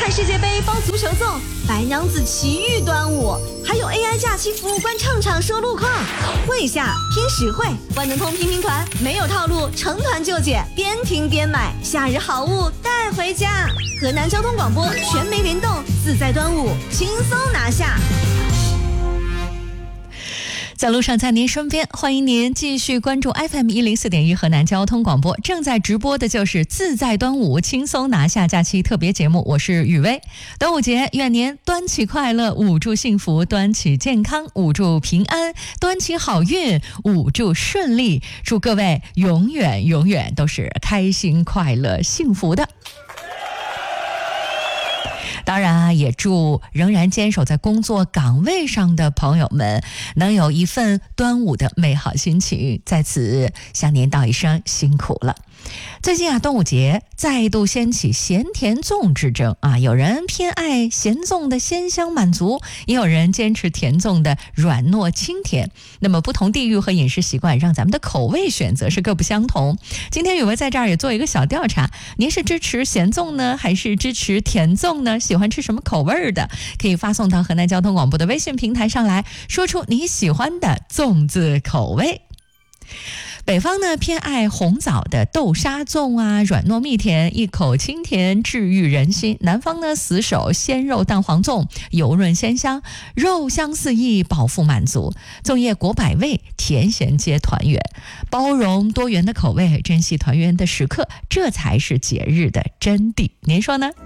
看世界杯包足球粽，白娘子奇遇端午，还有 AI 假期服务官唱场说路况。会下拼实惠，万能通拼拼团，没有套路，成团就解，边听边买，夏日好物带回家。河南交通广播全媒联动，自在端午轻松拿下。 在路上，在您身边，欢迎您继续关注 FM104.1 河南交通广播，正在直播的就是自在端午轻松拿下假期特别节目，我是雨薇。端午节，愿您端起快乐，捂住幸福，端起健康，捂住平安，端起好运，捂住顺利，祝各位永远永远都是开心快乐幸福的。当然啊，也祝仍然坚守在工作岗位上的朋友们能有一份端午的美好心情，在此向您道一声辛苦了。最近啊，端午节再度掀起咸甜粽之争啊，有人偏爱咸粽的鲜香满足，也有人坚持甜粽的软糯清甜。那么不同地域和饮食习惯让咱们的口味选择是各不相同。今天雨薇在这儿也做一个小调查，您是支持咸粽呢，还是支持甜粽呢？喜欢吃什么口味的？可以发送到河南交通广播的微信平台上来，说出你喜欢的粽子口味。北方呢偏爱红枣的豆沙粽啊，软糯蜜甜，一口清甜，治愈人心。南方呢死守鲜肉蛋黄粽，油润鲜香，肉香四溢，饱腹满足。粽叶裹百味，甜咸皆团圆，包容多元的口味，珍惜团圆的时刻，这才是节日的真谛。您说呢？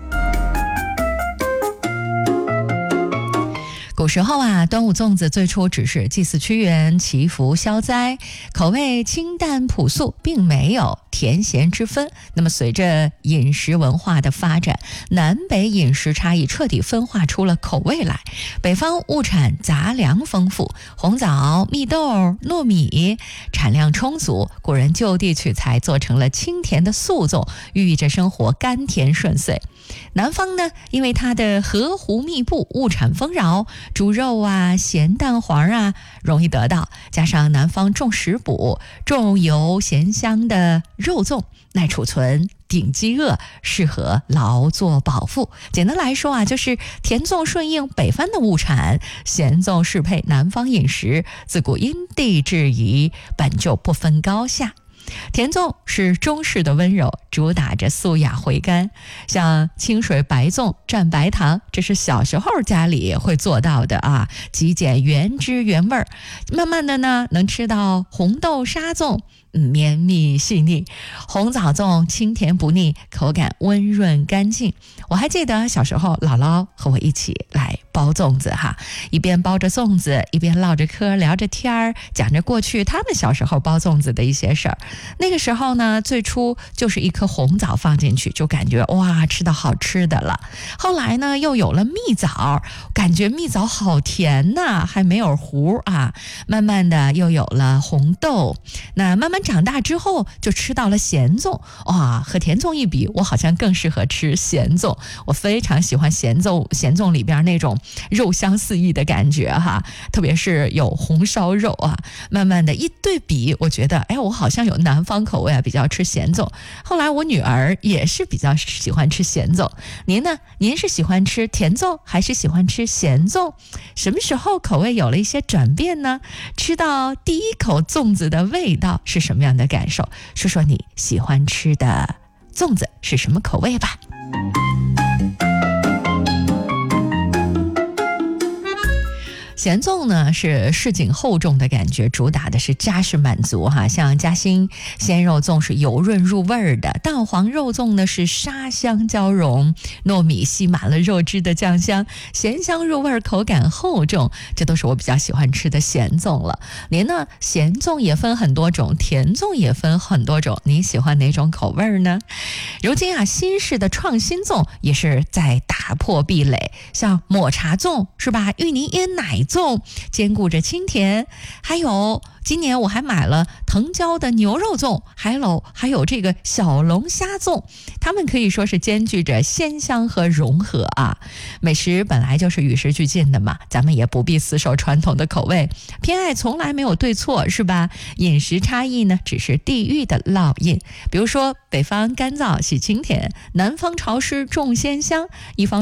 古时候啊，端午粽子最初只是祭祀屈原、祈福消灾，口味清淡朴素，并没有甜咸之分。那么随着饮食文化的发展，南北饮食差异彻底分化出了口味来。北方物产杂粮丰富，红枣、蜜豆、糯米产量充足，古人就地取材做成了清甜的素粽，寓意着生活甘甜顺遂。南方呢，因为它的河湖密布，物产丰饶，猪肉啊、咸蛋黄啊容易得到，加上南方重食补、重油咸香的肉粽，耐储存、顶饥饿，适合劳作饱腹。简单来说啊，就是甜粽顺应北方的物产，咸粽适配南方饮食，自古因地制宜，本就不分高下。甜粽是中式的温柔，主打着素雅回甘，像清水白粽蘸白糖，这是小时候家里会做到的啊，极简原汁原味。慢慢的呢，能吃到红豆沙粽，绵密细腻，红枣粽清甜不腻，口感温润干净。我还记得小时候姥姥和我一起来包粽子哈，一边包着粽子，一边唠着嗑，聊着天儿，讲着过去他们小时候包粽子的一些事儿。那个时候呢，最初就是一颗红枣放进去，就感觉哇，吃到好吃的了。后来呢，又有了蜜枣，感觉蜜枣好甜呐，还没有糊啊。慢慢的又有了红豆，那慢慢长大之后就吃到了咸粽，哇，和甜粽一比，我好像更适合吃咸粽。我非常喜欢咸粽里边那种肉香四溢的感觉哈，特别是有红烧肉啊。慢慢的一对比，我觉得我好像有南方口味啊，比较吃咸粽。后来我女儿也是比较喜欢吃咸粽。您呢？您是喜欢吃甜粽还是喜欢吃咸粽？什么时候口味有了一些转变呢？吃到第一口粽子的味道是什么样的感受？说说你喜欢吃的粽子是什么口味吧。咸粽呢是市井厚重的感觉，主打的是扎实满足哈。像嘉兴鲜肉粽是油润入味的，蛋黄肉粽呢是沙香交融，糯米吸满了肉汁的酱香，咸香入味，口感厚重，这都是我比较喜欢吃的咸粽了。您呢？咸粽也分很多种，甜粽也分很多种，你喜欢哪种口味呢？如今啊，新式的创新粽也是在打破壁垒，像抹茶粽是吧？芋泥椰奶粽兼顾着清甜，还有今年我还买了藤椒的牛肉粽，还有这个小龙虾粽，它们可以说是兼具着鲜香和融合啊。美食本来就是与时俱进的嘛，咱们也不必死守传统的口味，偏爱从来没有对错，是吧？饮食差异呢，只是地域的烙印。比如说北方干燥喜清甜，南方潮湿重鲜香，一方